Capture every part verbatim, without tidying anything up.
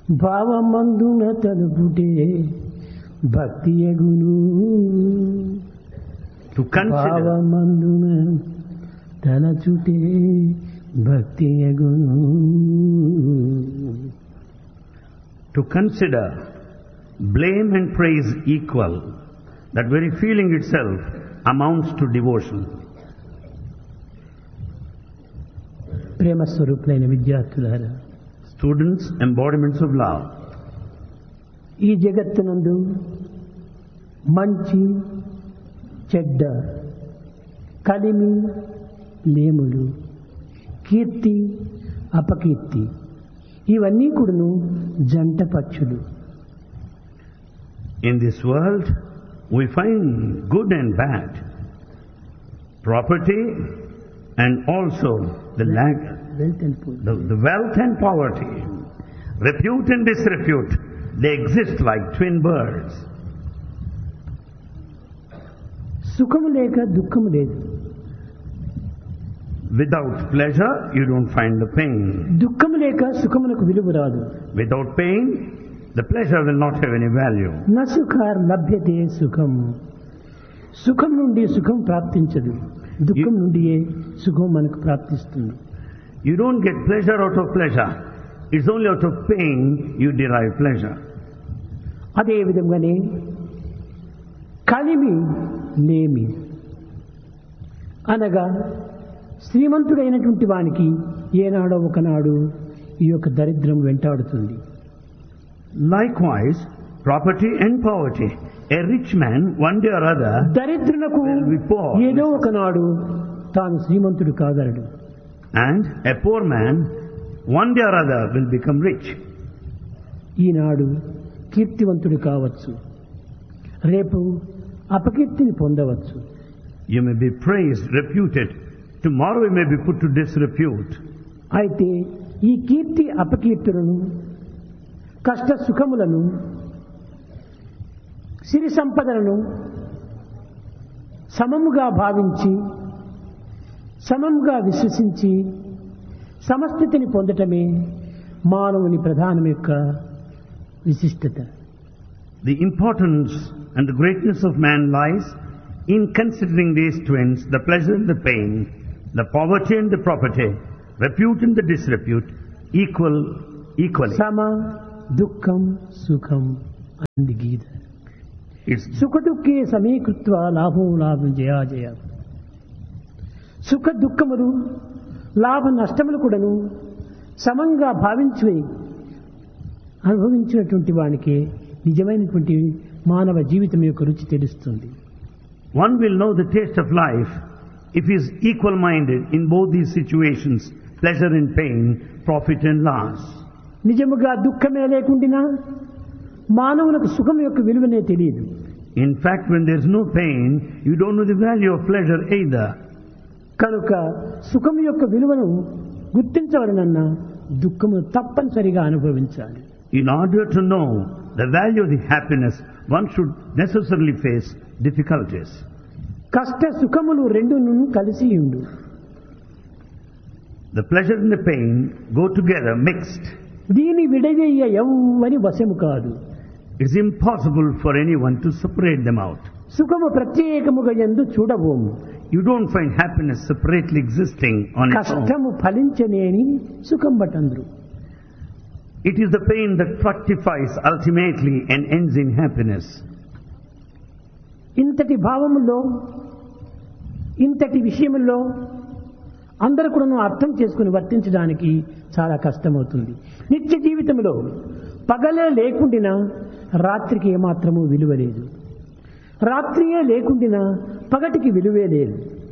భావమందున తలుపుటే భక్తి యగును. To consider, భావమందున తలచుటే భక్తి యగును. to consider blame and praise equal, that very feeling itself amounts to devotion. ప్రేమ స్వరూపులైన విద్యార్థులారా, Students, embodiments of love. ఈ జగత్తునందు మంచి చెడ్డ, కలిమి లేములు, కీర్తి అపకీర్తి, ఇవన్నీ కూడాను జంట పక్షులు. In this world, we find good and bad, property and also the lack, wealth and poor. the, the wealth and poverty, repute and disrepute. They exist like twin birds. సుఖము లేక దుఃఖము లేదు, Without pleasure, you don't find the pain. దుఃఖము లేక సుఖమునకు విలువ రాదు. Without pain, the pleasure will not have any value. న సుఖార్ లభ్యతే సుఖం. సుఖం నుండి సుఖం ప్రాప్తించదు, దుఃఖం నుండియే సుఖం మనకు ప్రాప్తిస్తుంది. You don't get pleasure out of pleasure. It's only out of pain you derive pleasure. అదే విధంగానే కలిమి లేమి అనగా శ్రీమంతుడైనటువంటి వానికి ఏనాడో ఒకనాడు ఈ యొక్క దరిద్రం వెంటాడుతుంది. Likewise, property and poverty. A rich man, one day or other, దరిద్రులకు will be poor. ఏదో ఒకనాడు తాను శ్రీమంతుడు కాగలడు. And a poor man, one day or other, will become rich. ఈనాడు కీర్తివంతుడు కావచ్చు, రేపు అపకీర్తిని పొందవచ్చు. You may be praised, reputed. Tomorrow you may be put to disrepute. అయితే ఈ కీర్తి అపకీర్తులను, కష్ట సుఖములను, సిరి సంపదలను సమముగా భావించి, సమముగా విశ్వసించి సమస్థితిని పొందటమే మానవుని ప్రధానం యొక్క విశిష్టత. The importance and the greatness of man lies in considering these twins, the pleasure and the pain, the poverty and the property, repute and the disrepute, equal, equally. సమ దుఃఖం సుఖం అంది గీత. It's సుఖ దుఃఖే సమీకృత్వ లాభో లాభం జయాజయ. సుఖ దుఃఖములు, లాభ నష్టములు కూడాను సమంగా భావించి అనుభవించినటువంటి వానికి నిజమైనటువంటి మానవ జీవితం యొక్క రుచి తెలుస్తుంది. one will know the taste of life if he is equal-minded in both these situations, pleasure and pain, profit and loss. నిజముగా దుఃఖమే లేకుండా మానవులకు సుఖం యొక్క విలువనే తెలియదు. In fact, when there is no pain, you don't know the value of pleasure either. కనుక సుఖం యొక్క విలువను గుర్తించవలనన్నా దుఃఖము తప్పనిసరిగా అనుభవించాలి. In order to know the value of the happiness, one should necessarily face difficulties. కష్ట సుఖములు రెండును కలిసి ఉండు. The pleasure and the pain go together, mixed. దీని విడదీయ ఎవ్వని వశము కాదు. It's impossible for anyone to separate them out. సుఖము ప్రత్యేకముగా యందు చూడబోము. You don't find happiness separately existing on its own. కష్టము ఫలించనేని సుఖం బటంద్రు. It is the pain that fructifies ultimately and ends in happiness. ఇంతటి భావములో, ఇంతటి విషయముల్లో అందరూ కూడా అర్థం చేసుకుని వర్తించడానికి చాలా కష్టమవుతుంది. నిత్య జీవితంలో పగలే లేకుండినా రాత్రికి ఏమాత్రము విలువ లేదు, రాత్రియే లేకుండినా పగటికి విలువే లేదు.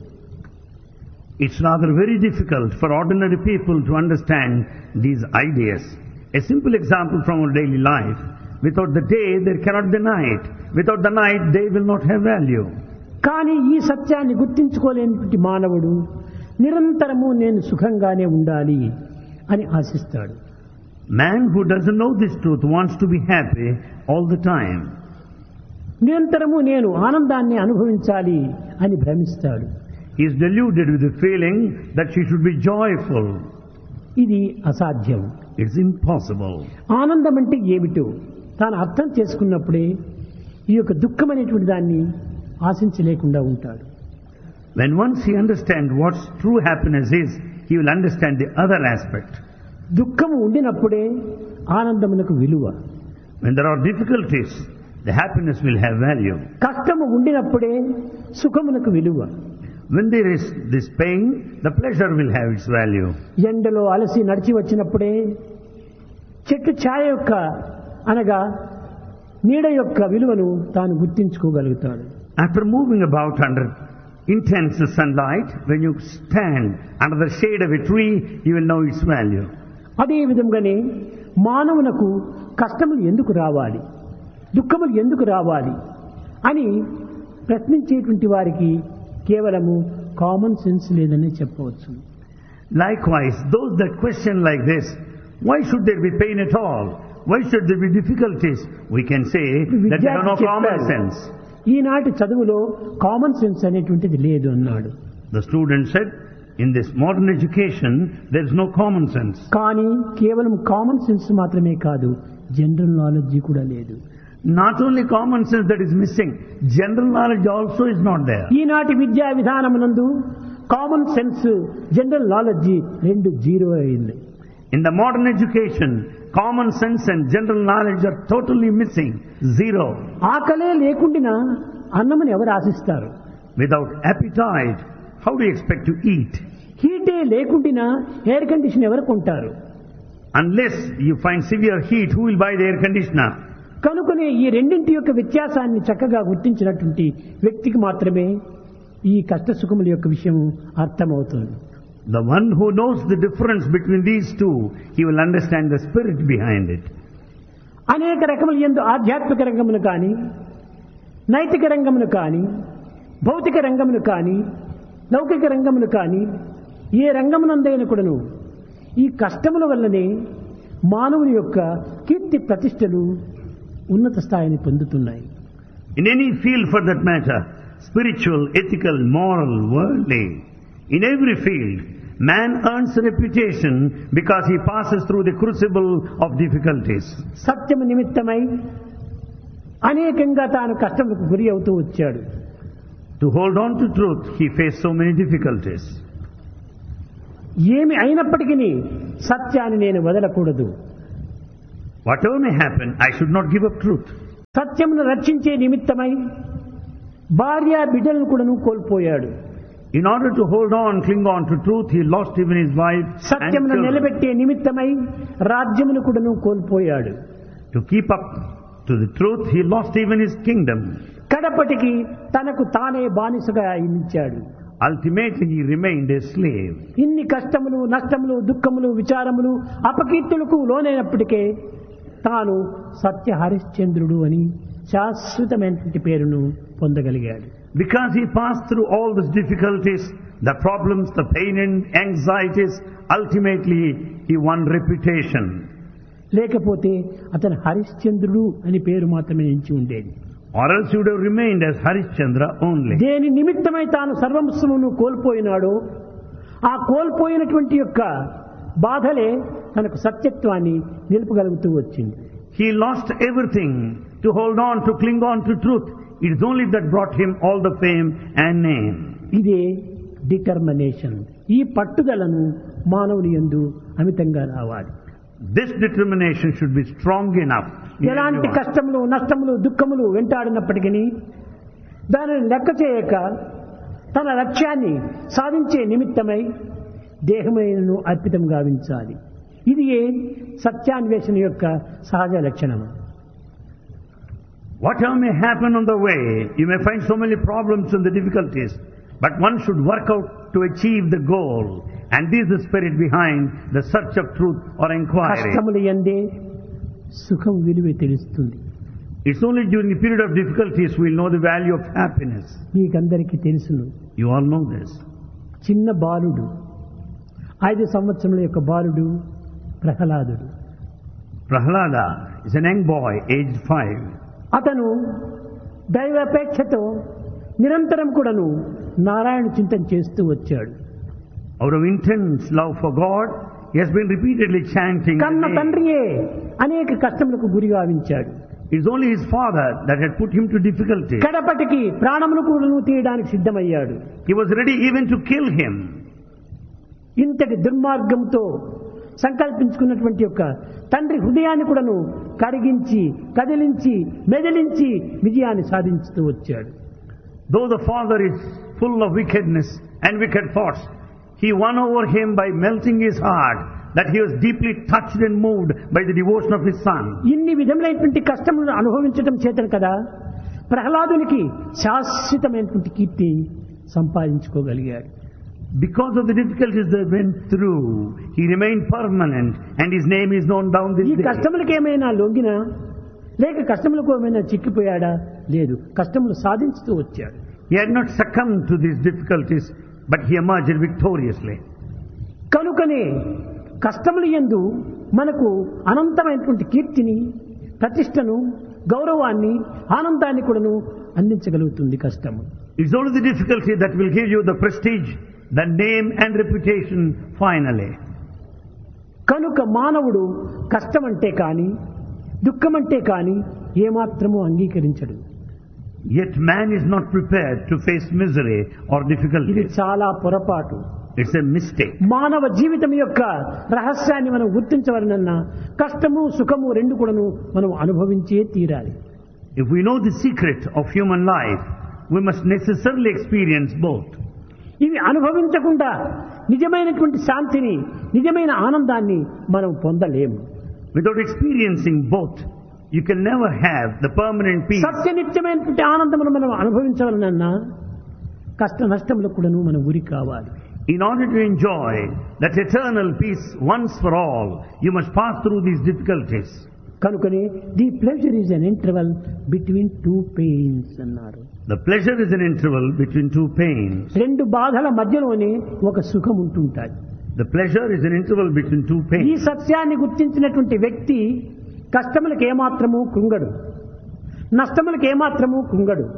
It's rather very difficult for ordinary people to understand these ideas. A simple example from our daily life. Without the day, there cannot be night. Without the night, day will not have value. కానీ ఈ సత్యాన్ని గుర్తించుకోలేని మానవుడు నిరంతరము నేను సుఖంగానే ఉండాలి అని ఆశిస్తాడు. Man who doesn't know this truth wants to be happy all the time. నిరంతరము నేను ఆనందాన్ని అనుభవించాలి అని భ్రమిస్తాడు. He is deluded with the feeling that she should be joyful. ఇది అసాధ్యం. It's impossible. ఆనందం అంటే ఏమిటో తాను అర్థం చేసుకున్నప్పుడే ఈ యొక్క దుఃఖం అనేటువంటి దాన్ని ఆశించలేకుండా ఉంటాడు. When once he understands what true happiness is, he will understand the other aspect. దుఃఖం ఉండినప్పుడే ఆనందమునకు విలువ. When there are difficulties, the happiness will have value. కష్టము ఉండినప్పుడే సుఖమునకు విలువ. When there is this pain, the pleasure will have its value. ఎండలో అలసి నడిచి వచ్చినప్పుడే చెట్టు ఛాయ యొక్క అనగా నీడ యొక్క విలువను తాను గుర్తించుకోగలుగుతాడు. After moving about under intense sunlight, when you stand under the shade of a tree, you will know its value. అదే విధంగానే మానవునకు కష్టములు ఎందుకు రావాలి, దుఃఖములు ఎందుకు రావాలి అని ప్రశ్నించేటువంటి వారికి కేవలము కామన్ సెన్స్ లేదని చెప్పవచ్చు. Likewise, those that question like this, why should there be pain at all? Why should there be difficulties? We can say that they have no common sense. ఈనాటి చదువులో కామన్ సెన్స్ అనేటువంటిది లేదు అన్నాడు. The student said, in this modern education, there is no common sense. కానీ కేవలం common sense మాత్రమే కాదు, general knowledge కూడా లేదు. Not only common sense that is missing, general knowledge also is not there. ఈనాటి విద్యా విధానమునందు కామన్ సెన్స్, జనరల్ నాలెడ్జ్ రెండు zero అయింది. In the modern education, common sense and general knowledge are totally missing. Zero. ఆకలే లేకుండా అన్నమును ఎవరు ఆశిస్తారు? Without appetite, how do you expect to eat? హీటే లేకుండా air condition ఎవరు కొంటారు? Unless you find severe heat, who will buy the air conditioner? కనుకనే ఈ రెండింటి యొక్క వ్యత్యాసాన్ని చక్కగా గుర్తించినటువంటి వ్యక్తికి మాత్రమే ఈ కష్ట సుఖముల యొక్క విషయం అర్థమవుతుంది. The one who knows the difference between these two, he will understand the spirit behind it. అనేక రకముల యందు ఆధ్యాత్మిక రంగమును కానీ, నైతిక రంగమును కానీ, భౌతిక రంగమును కానీ, లౌకిక రంగమును కానీ, ఏ రంగమునందైనా కూడాను ఈ కష్టముల వల్లనే మానవుని యొక్క కీర్తి ప్రతిష్టలు ఉన్నత స్థాయిని పొందుతున్నాయి. In any field for that matter, spiritual, ethical, moral, worldly, in every field, man earns a reputation because he passes through the crucible of difficulties. సత్యము నిమిత్తమై అనేకంగా తాను కష్టములకు గురి అవుతూ వచ్చాడు. To hold on to truth, he faced so many difficulties. ఏమి అయినప్పటికీ సత్యాన్ని నేను వదలకూడదు. Whatever may happen, I should not give up truth. సత్యమును రక్షించే నిమిత్తమై భార్య బిడ్డలను కూడాను కోల్పోయాడు. In order to hold on, cling on to truth, he lost even his wife and సత్యమును children. నిలబెట్టే నిమిత్తమై రాజ్యమును కూడాను కోల్పోయాడు. To keep up to the truth, he lost even his kingdom. కడపటికి తనకు తానే బానిసగా అయించాడు. Ultimately, he remained a slave. ఇన్ని కష్టములు, నష్టములు, దుఃఖములు, విచారములు, అపకీర్తులకు లోనైనప్పటికే తాను సత్య హరిశ్చంద్రుడు అని శాశ్వతమైనటువంటి పేరును పొందగలిగాడు. Because he passed through all these difficulties, the problems, the pain and anxieties, ultimately he won reputation. లేకపోతే అతను హరిశ్చంద్రుడు అని పేరు మాత్రమే నిలిచి ఉండేది. Or else he would have remained as Harishchandra only. దేని నిమిత్తమై తాను సర్వస్వమును కోల్పోయినాడో ఆ కోల్పోయినటువంటి యొక్క బాధలే తనకు సత్యత్వాన్ని నిలుపగలుగుతూ వచ్చింది. He lost everything to hold on, to cling on to truth. It is only that brought him all the fame and name. ఇదే డిటర్మినేషన్. ఈ పట్టుదలను మానవుని యందు అమితంగా రావాలి. This determination should be strong enough. ఎలాంటి కష్టములు, నష్టములు, దుఃఖములు వెంటాడినప్పటికీ దానిని లెక్క చేయక తన లక్ష్యాన్ని సాధించే నిమిత్తమై దేహమైనను అర్పితం గావించాలి. ఇది సత్యాన్వేషణ యొక్క సహజ లక్షణము. Whatever may happen on the way, you may find so many problems and the difficulties, but one should work out to achieve the goal. And this is the spirit behind the search of truth or inquiry. కష్టములు యందే సుఖం విలువ తెలుస్తుంది. It's only during the period of difficulties we will know the value of happiness. మీకందరికీ తెలుసును. You all know this. చిన్న బాలుడు, ఐదు సంవత్సరముల యొక్క బాలుడు ప్రహ్లాదుడు. Prahlada is an young boy, aged five. అతను దైవాపేక్షతో నిరంతరం కూడాను నారాయణ చింతన చేస్తూ వచ్చాడు. Out of intense love for God, he has been repeatedly chanting the కన్న name. తండ్రియే అనేక కష్టములకు గురి గావించాడు. It's only his father that had put him to difficulty. కడపటికి ప్రాణమును కూడా తీయడానికి సిద్ధమయ్యాడు. He was ready even to kill him. ఇంతటి దుర్మార్గంతో సంకల్పించుకున్నటువంటి యొక్క తండ్రి హృదయాన్ని కూడాను కరిగించి కదిలించి మెదిలించి విజయాన్ని సాధించుతూ వచ్చాడు. Though the father is full of wickedness and wicked thoughts, he won over him by melting his heart, that he was deeply touched and moved by the devotion of his son. ఇన్ని విధములైనటువంటి కష్టములను అనుభవించడం చేతను కదా ప్రహ్లాదునికి శాశ్వతమైనటువంటి కీర్తి సంపాదించుకోగలిగాడు. Because of the difficulties they went through, he remained permanent and his name is known down this ఈ day. కష్టములకు ఏమైనా లొంగినా లేక కష్టములకు ఏమైనా చిక్కిపోయాడా? లేదు, కష్టములు సాధించుతూ వచ్చాడు. He had not succumbed to these difficulties, but he emerged victoriously. కనుకనే కష్టములు యందు మనకు అనంతమైనటువంటి కీర్తిని, ప్రతిష్టను, గౌరవాన్ని, ఆనందాన్ని కూడాను అందించగలుగుతుంది కష్టము. It's only the difficulty that will give you the prestige, the name and reputation finally. కనుక మానవుడు కష్టమంటే కాని దుఃఖమంటే కాని ఏమాత్రము అంగీకరించడు. Yet man is not prepared to face misery or ఇది difficulties. చాలా పొరపాటు. It's a mistake. మానవ జీవితం యొక్క రహస్యాన్ని మనం గుర్తించవలనన్నా కష్టము సుఖము రెండు కూడాను మనం అనుభవించే తీరాలి. If we know the secret of human life, we must necessarily experience both. ఇవి అనుభవించకుండా నిజమైనటువంటి శాంతిని, నిజమైన ఆనందాన్ని మనం పొందలేము. Without experiencing both, you can never have the permanent peace. సత్యనిత్యమైనటువంటి ఆనందమును మనం అనుభవించవలనన్నా కష్ట నష్టములకు కూడాను మనం గురి కావాలి. In order to enjoy that eternal peace once for all, you must pass through these difficulties. కనుకనే the pleasure is an interval between two pains అన్నారు. The pleasure is an interval between two pains. రెండు బాధల మధ్యలోనే ఒక సుఖం ఉంటుంటాయి. The pleasure is an interval between two ఈ pains. సత్యాన్ని గుర్తించినటువంటి వ్యక్తి కష్టములకు ఏమాత్రము కృంగడు, నష్టములకు ఏమాత్రము కృంగడు,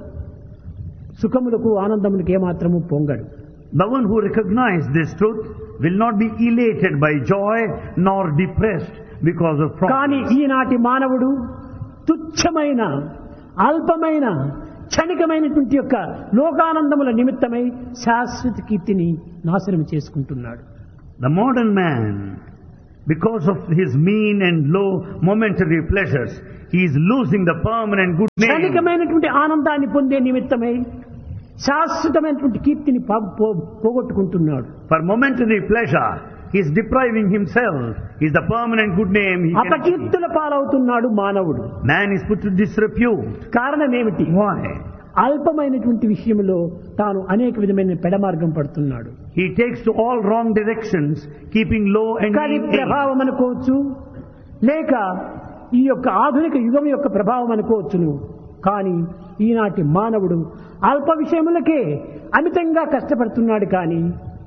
సుఖములకు ఆనందములకు ఏమాత్రము పొంగడు. The one who recognizes this truth will not be elated by joy nor depressed because of కానీ problems. ఈనాటి మానవుడు తుచ్చమైన అల్పమైన క్షణికమైనటువంటి యొక్క లోకానందముల నిమిత్తమై శాశ్వత కీర్తిని నాశనం చేసుకుంటున్నాడు. The modern man, because of his mean and low momentary pleasures, he is losing the permanent good name. క్షణికమైనటువంటి ఆనందాన్ని పొందే నిమిత్తమై శాశ్వతమైనటువంటి కీర్తిని పో- పో- పోగొట్టుకుంటున్నాడు. For momentary pleasure, he is depriving himself. Is the permanent good name he can. అపకీర్తుల పాలవుతున్నాడు మానవుడు. Man is put to disrepute. కారణం ఏమిటి? Why? అల్పమైనటువంటి విషయంలో తాను అనేక విధమైన పెడమార్గం పడుతున్నాడు. He takes to all wrong directions, keeping low and కానీ mean aims. ప్రభావం అనుకోవచ్చు, లేక ఈ యొక్క ఆధునిక యుగం యొక్క ప్రభావం అనుకోవచ్చును. కానీ ఈనాటి మానవుడు అల్ప విషయములకే అమితంగా కష్టపడుతున్నాడు. కానీ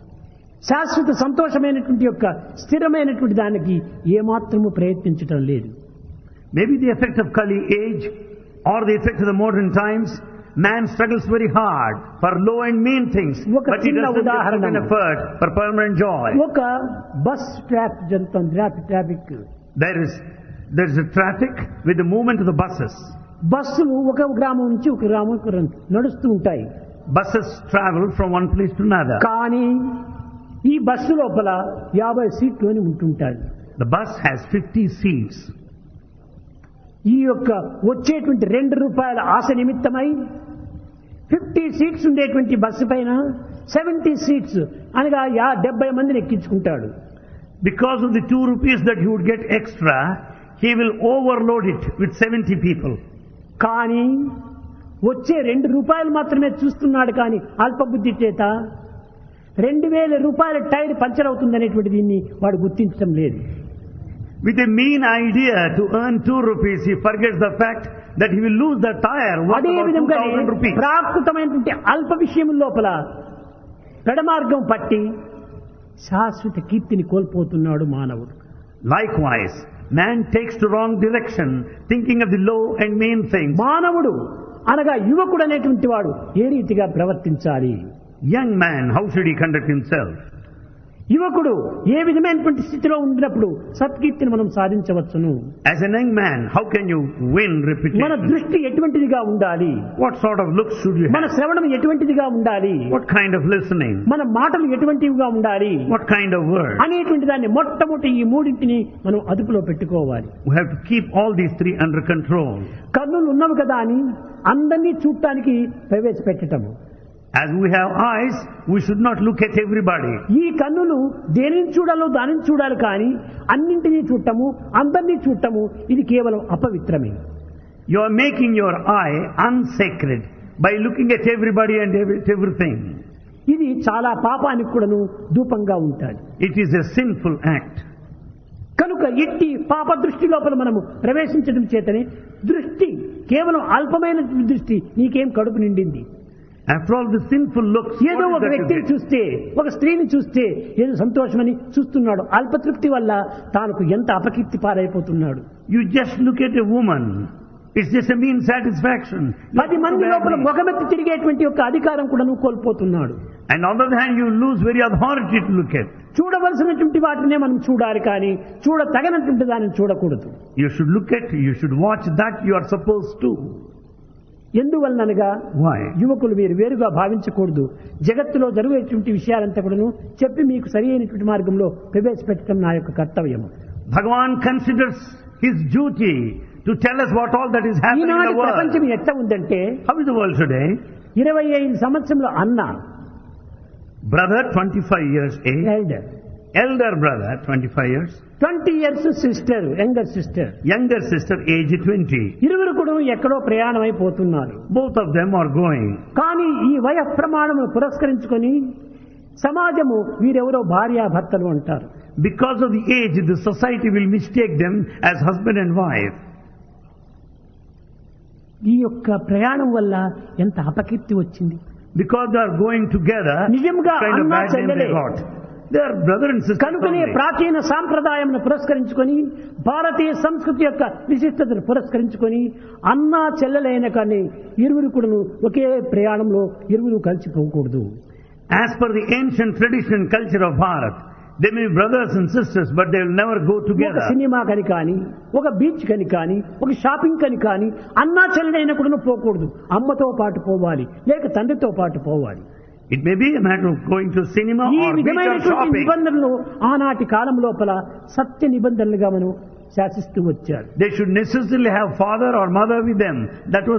శాశ్వత సంతోషమైనటువంటి యొక్క స్థిరమైనటువంటి దానికి ఏమాత్రము ప్రయత్నించటం లేదు. Maybe the effect of Kali age or the effect of the modern times, man struggles very hard for low and mean things, ఒక but he చిన్న doesn't ఉదాహరణ. put an effort for permanent joy. ఒక bus traffic జరుగుతుంది, traffic There is there is a traffic with the movement of the buses. బస్సులు ఒక గ్రామం నుంచి ఒక గ్రామం నడుస్తూ ఉంటాయి. Buses travel from one place to another. కానీ ఈ బస్సు లోపల యాభై సీట్లు అని ఉంటుంటాయి. The bus has fifty seats. ఈ యొక్క వచ్చేటువంటి రెండు రూపాయల ఆశ నిమిత్తమై ఫిఫ్టీ సీట్స్ ఉండేటువంటి బస్సు పైన సెవెంటీ సీట్స్ అనగా యా డెబ్బై మందిని ఎక్కించుకుంటాడు. Because of the two rupees that he would get extra, he will overload it with seventy people. కానీ వచ్చే రెండు రూపాయలు మాత్రమే చూస్తున్నాడు. కానీ అల్పబుద్ధి చేత రెండు వేల రూపాయల టైర్ పంచర్ అవుతుందనేటువంటి దీన్ని వాడు గుర్తించడం లేదు. With a mean idea to earn two rupees, he forgets the fact that he will lose the tire worth అదే about two విధంగానే thousand rupees. ప్రాకృతమైనటువంటి అల్ప విషయం లోపల పెడమార్గం పట్టి శాశ్వత కీర్తిని కోల్పోతున్నాడు మానవుడు. Likewise, man takes to wrong direction, thinking of the low and mean things. మానవుడు అనగా యువకుడు అనేటువంటి వాడు ఏ రీతిగా ప్రవర్తించాలి? Young man, how should he conduct himself? యువకుడు ఏ విధమైనటువంటి స్థితిలో ఉండినప్పుడు సత్కీర్తిని మనం సాధించవచ్చును. As a young man, how can you win మన reputation? దృష్టి ఎటువంటిదిగా ఉండాలి, What sort of looks should you మన have? శ్రవణం ఎటువంటిదిగా ఉండాలి, What kind of listening? మన మాటలు ఎటువంటివిగా ఉండాలి What kind of words? అనేటువంటి దాన్ని మొట్టమొదటి ఈ మూడింటిని మనం అదుపులో పెట్టుకోవాలి. We have to keep all these three under control. కన్నులు ఉన్నవి కదా అని అందరినీ చూడటానికి ప్రవేశపెట్టటము. As we have eyes, we should not look at everybody. ఈ కన్నులు దేనిని చూడాలో దానిని చూడాలి కానీ అన్నింటినీ చూడటము అందరినీ చూడటము ఇది కేవలం అపవిత్రమే. You are making your eye unsacred by looking at everybody and every- everything. ఇది చాలా పాపానికి కూడాను ధూపంగా ఉంటుంది. It is a sinful act. కనుక ఎట్టి పాప దృష్టి లోపల మనము ప్రవేశించడం చేతనే దృష్టి కేవలం అల్పమైన దృష్టి నీకేం కడుపు నిండింది. After all the sinful looks, ఏదో what ఒక is that you వ్యక్తిని get? చూస్తే ఒక స్త్రీని చూస్తే ఏదో సంతోషమని చూస్తున్నాడు. అల్పతృప్తి వల్ల తానుకు ఎంత అపకీర్తి పారైపోతున్నాడు. You just look at a woman. It's just a mean satisfaction. పది మంది లోపల ముఖమెత్తి తిరిగేటువంటి యొక్క అధికారం కూడా నువ్వు కోల్పోతున్నాడు. And on the other hand, you lose very authority to look at. చూడవలసినటువంటి వాటినే మనం చూడాలి కానీ చూడ తగనటువంటి దానిని చూడకూడదు. You should look at, you should watch that you are supposed to. ఎందువలనగా Why? యువకులు మీరు వేరుగా భావించకూడదు. జగత్తులో జరిగేటువంటి విషయాలంతా కూడాను చెప్పి మీకు సరి అయినటువంటి మార్గంలో ప్రవేశపెట్టడం నా యొక్క కర్తవ్యం. Bhagavan considers his duty to tell us what all that is happening in ఈనాటి the ప్రపంచం world. ఎట్లా ఉందంటే How is the world today? ఇరవై ఐదు సంవత్సరంలో అన్న Brother, twenty-five years age. Elder, Elder brother, twenty-five years. Twenty years sister, younger sister, Younger sister, age twenty. ఇరువురు కూడా ఎక్కడో ప్రయాణం అయిపోతున్నారు. Both of them are going. కానీ ఈ వయ ప్రమాణమును పురస్కరించుకొని సమాజము వీరెవరో భార్యాభర్తలు అంటారు. Because of the age, the society will mistake them as husband and wife. ఈ యొక్క ప్రయాణం వల్ల ఎంత అపకీర్తి వచ్చింది. Because they are going together, నిజంగా kind of అన్నా bad name they చెల్లెలే. got. They are brother and sister కనుకనే only. ప్రాచీన సాంప్రదాయంను పురస్కరించుకొని భారతీయ సంస్కృతి యొక్క విశిష్టతను పురస్కరించుకొని అన్నా చెల్లెలైన కానీ ఇరువురు కూడా ఒకే ప్రయాణంలో ఇరువురు కలిసిపోకూడదు. As per the ancient tradition and culture of Bharat, they may be brothers and sisters, but they will never go ఒక together. సినిమా కని కానీ ఒక బీచ్ కని కానీ ఒక షాపింగ్ కని కానీ అన్నా చెల్లెలైన కూడా పోకూడదు. అమ్మతో పాటు పోవాలి, లేక తండ్రితో పాటు పోవాలి. It may be a matter of going to cinema ఈ or beach or విధమైనటువంటి shopping. నిబంధనలు ఆనాటి కాలం లోపల సత్య నిబంధనలుగా మనం శాసిస్తూ వచ్చారు. They should necessarily have father or mother with them. That was